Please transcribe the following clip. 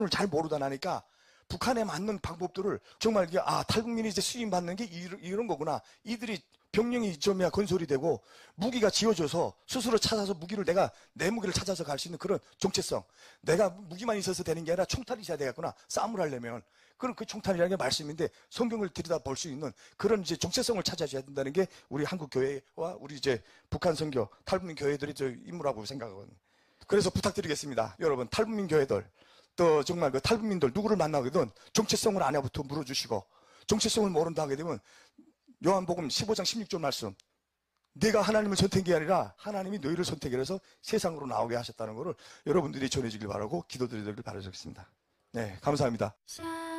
잘 모르다 나니까 북한에 맞는 방법들을 정말 이게 탈북민이 이제 수임받는 게 이런 거구나. 이들이 병력이 좀야 건설이 되고 무기가 지어져서 스스로 찾아서 무기를 내 무기를 찾아서 갈 수 있는 그런 정체성. 내가 무기만 있어서 되는 게 아니라 총탄이 있어야 되겠구나. 싸움을 하려면. 그런 그 총탄이라는 게 말씀인데 성경을 들여다 볼 수 있는 그런 이제 정체성을 찾아줘야 된다는 게 우리 한국 교회와 우리 이제 북한 선교 탈북민 교회들이 저 임무라고 생각하거든요. 그래서 부탁드리겠습니다. 여러분 탈북민 교회들 또 정말 그 탈북민들 누구를 만나거든 정체성을 아내부터 물어주시고 정체성을 모른다 하게 되면 요한복음 15장 16절 말씀 내가 하나님을 선택한 게 아니라 하나님이 너희를 선택해서 세상으로 나오게 하셨다는 것을 여러분들이 전해주길 바라고 기도드리길 바라겠습니다. 네, 감사합니다.